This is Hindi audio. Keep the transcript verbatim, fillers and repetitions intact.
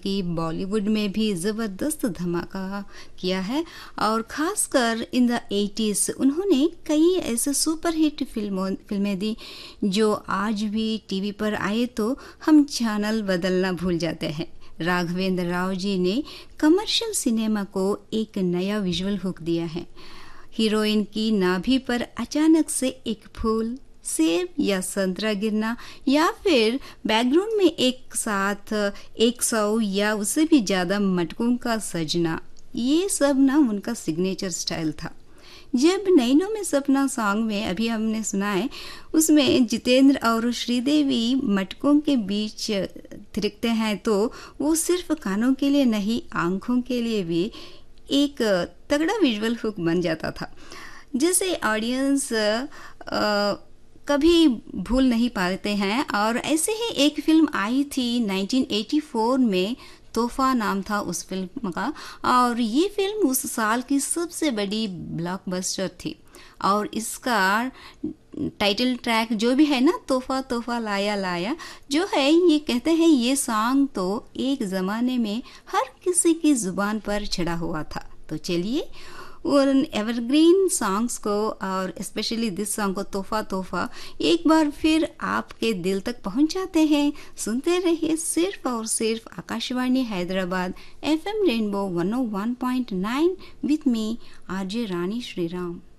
कि बॉलीवुड में भी ज़बरदस्त धमाका किया है और ख़ासकर इन द एटीज़ उन्होंने कई ऐसे सुपर हिट फिल्मों फिल्में दी जो आज भी टीवी पर आए तो हम चैनल बदलना भूल जाते हैं। राघवेंद्र राव जी ने कमर्शियल सिनेमा को एक नया विजुअल हुक दिया है। हीरोइन की नाभि पर अचानक से एक फूल, सेब या संतरा गिरना या फिर बैकग्राउंड में एक साथ एक सौ या उससे भी ज़्यादा मटकों का सजना, ये सब ना उनका सिग्नेचर स्टाइल था। जब नैनों में सपना सॉन्ग में अभी हमने सुना है, उसमें जितेंद्र और श्रीदेवी मटकों के बीच थिरकते हैं तो वो सिर्फ कानों के लिए नहीं, आंखों के लिए भी एक तगड़ा विजुअल हुक बन जाता था, जैसे ऑडियंस कभी भूल नहीं पाते हैं। और ऐसे ही एक फिल्म आई थी नाइनटीन एटी फोर में, तोहफा नाम था उस फिल्म का, और ये फिल्म उस साल की सबसे बड़ी ब्लॉकबस्टर थी। और इसका टाइटल ट्रैक जो भी है ना, तोहफा तोहफा लाया लाया, जो है ये कहते हैं ये सॉन्ग तो एक ज़माने में हर किसी की ज़ुबान पर चढ़ा हुआ था। तो चलिए उन एवरग्रीन सॉन्ग्स को और स्पेशली दिस सॉन्ग को, तोहफा तोहफा, एक बार फिर आपके दिल तक पहुंचाते हैं। सुनते रहिए सिर्फ और सिर्फ Akashvani Hyderabad FM rainbow one O one point nine with me RJ Rani Shriram.